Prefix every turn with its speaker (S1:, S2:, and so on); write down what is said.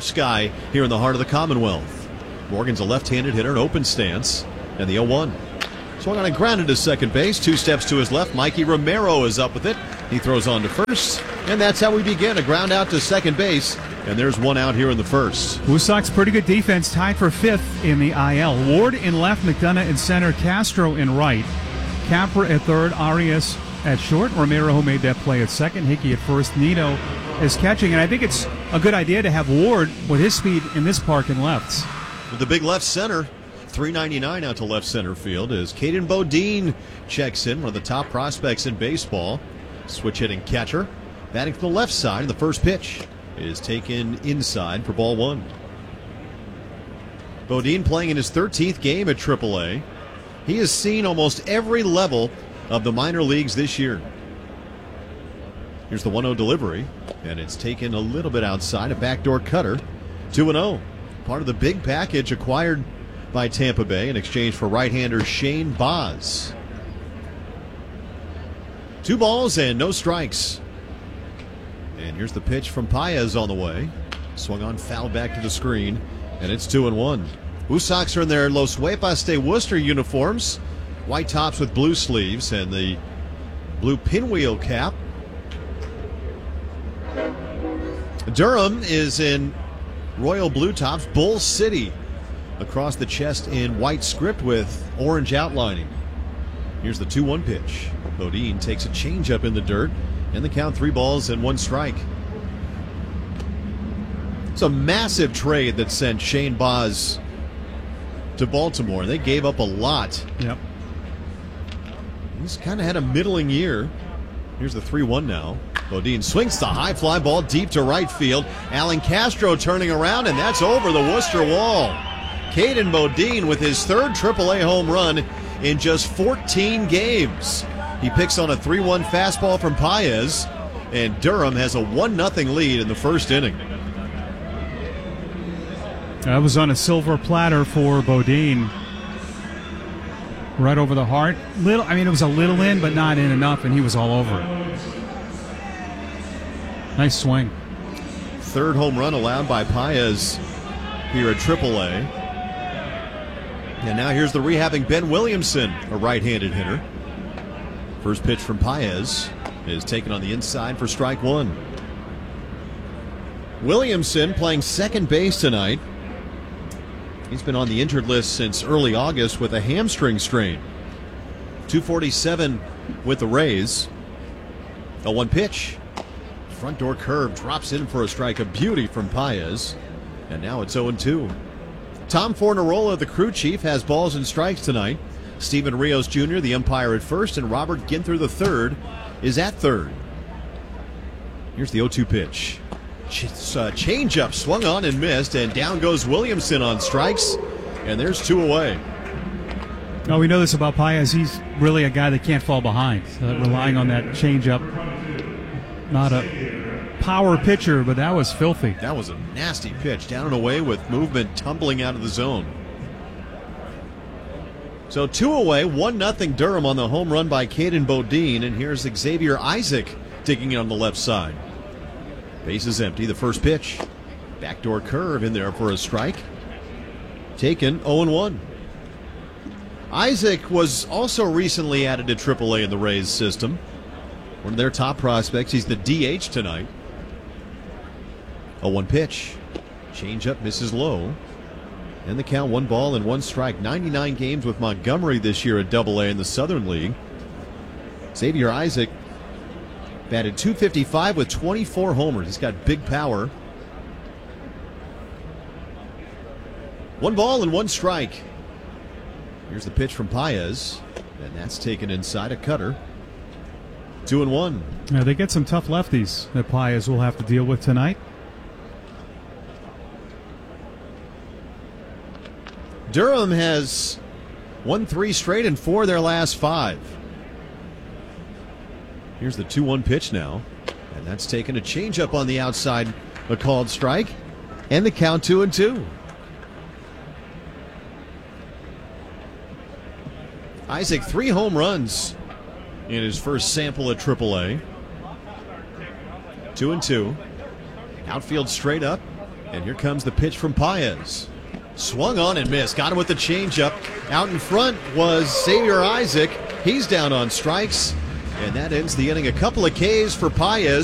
S1: sky here in the heart of the Commonwealth. Morgan's a left-handed hitter, an open stance, and the 0-1. Swung on and grounded to second base. 2 steps to his left. Mikey Romero is up with it. He throws on to first, and that's how we begin. A ground out to second base, and there's 1 out here in the first.
S2: Blue Sox pretty good defense, tied for 5th in the IL. Ward in left, McDonough in center, Castro in right. Capra at third, Arias at short. Romero, who made that play, at second. Hickey at first. Nino is catching, and I think it's a good idea to have Ward with his speed in this park in lefts.
S1: With the big left center, $3.99 out to left center field as Caden Bodine checks in, one of the top prospects in baseball. Switch hitting catcher. Batting from the left side, and the first pitch is taken inside for ball 1. Bodine playing in his 13th game at AAA. He has seen almost every level of the minor leagues this year. Here's the 1-0 delivery, and it's taken a little bit outside, a backdoor cutter. 2-0. Part of the big package acquired by Tampa Bay in exchange for right-hander Shane Baz. 2 balls and no strikes. And here's the pitch from Paez on the way. Swung on, fouled back to the screen, and it's 2-1. Blue Sox are in their Los Huepas de Worcester uniforms. White tops with blue sleeves and the blue pinwheel cap. Durham is in royal blue tops. Bull City across the chest in white script with orange outlining. Here's the 2-1 pitch. Bodine takes a changeup in the dirt, and the count 3 balls and 1 strike. It's a massive trade that sent Shane Baz to Baltimore. They gave up a lot.
S2: Yep.
S1: He's kind of had a middling year. Here's the 3-1 now. Bodine swings the high fly ball deep to right field. Alan Castro turning around, and that's over the Worcester wall. Caden Bodine with his 3rd AAA home run in just 14 games. He picks on a 3-1 fastball from Paez, and Durham has a 1-0 lead in the first inning.
S2: That was on a silver platter for Bodine. Right over the heart. It was a little in, but not in enough, and he was all over it. Nice swing.
S1: 3rd home run allowed by Paez here at AAA. And now here's the rehabbing Ben Williamson, a right-handed hitter. First pitch from Paez is taken on the inside for strike 1. Williamson playing second base tonight. He's been on the injured list since early August with a hamstring strain. 247 with the Rays. A 1 pitch. Front door curve drops in for a strike. A beauty from Paez. And now it's 0-2. Tom Fornarola, the crew chief, has balls and strikes tonight. Steven Rios Jr., the umpire at first, and Robert Ginther III is at third. Here's the 0-2 pitch. Changeup swung on and missed, and down goes Williamson on strikes, and there's 2 away.
S2: Oh, we know this about Paez. He's really a guy that can't fall behind. Relying on that changeup. Not a power pitcher, but that was filthy.
S1: That was a nasty pitch, down and away with movement tumbling out of the zone. So 2 away, 1-0 Durham on the home run by Caden Bodine, and here's Xavier Isaac digging in on the left side. Base is empty. The first pitch. Backdoor curve in there for a strike. Taken 0-1. Isaac was also recently added to AAA in the Rays system. One of their top prospects. He's the DH tonight. 0-1 pitch. Changeup misses low. And the count 1 ball and 1 strike. 99 games with Montgomery this year at AA in the Southern League. Xavier Isaac batted .255 with 24 homers. He's got big power. 1 ball and 1 strike. Here's the pitch from Paez, and that's taken inside, a cutter. 2-1.
S2: Yeah, they get some tough lefties that Paez will have to deal with tonight.
S1: Durham has won 3 straight and 4 of their last 5. Here's the 2-1 pitch now, and that's taken a changeup on the outside, a called strike, and the count 2-2. Isaac, 3 home runs in his first sample at AAA. 2-2. Outfield straight up. And here comes the pitch from Paez. Swung on and missed. Got him with the changeup. Out in front was Xavier Isaac. He's down on strikes. And that ends the inning. A couple of Ks for Paez.